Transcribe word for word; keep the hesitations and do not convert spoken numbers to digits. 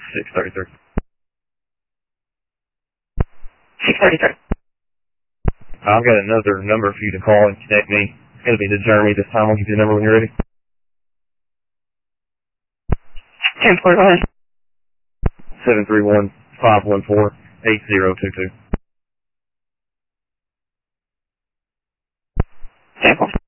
six thirty-three. six thirty-three. I've got another number for you to call and connect me. It's going to be to Jeremy this time. I'll give you the number when you're ready. ten four, go ahead. seven three one, five one four, eight zero two two. ten four.